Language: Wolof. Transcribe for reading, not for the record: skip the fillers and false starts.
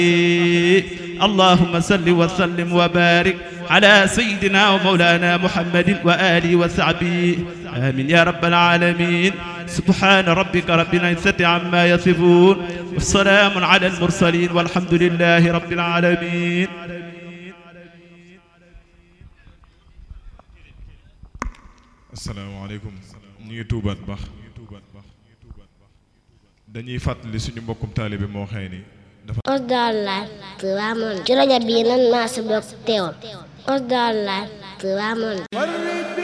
اللهم صل وسلم وبارك على سيدنا ومولانا محمد وآله وصحبه آمين يا رب العالمين. سبحان ربك رب العزة عما يصفون والسلام على المرسلين والحمد لله رب العالمين. asalaamaaleykum ñu ngi tuubaat baax dañuy fàttali suñu mbokkum taalibe moo xëy ni dafa Osdallah Touba Monde ci rajo bii nan maa si bokk teewal Osdallah Touba Monde